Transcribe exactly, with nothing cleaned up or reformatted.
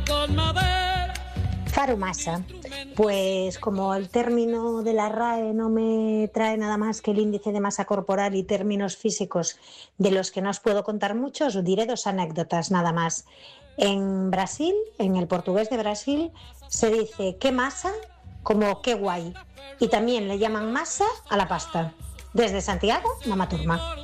Farumasa. Pues como el término de la R A E no me trae nada más que el índice de masa corporal y términos físicos de los que no os puedo contar mucho, os diré dos anécdotas nada más. En Brasil, en el portugués de Brasil, se dice qué masa como qué guay. Y también le llaman masa a la pasta. Desde Santiago, Mama Turma.